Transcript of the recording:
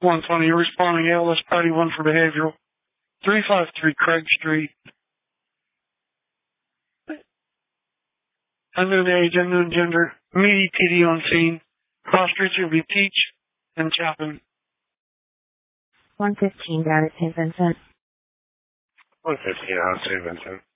120, you're responding ALS Patty 1 for behavioral. 353 Craig Street. Unknown age, unknown gender, meaty PD on scene. Cross streets will be Peach and Chapin. 115 down at St. Vincent. 115 out at St. Vincent.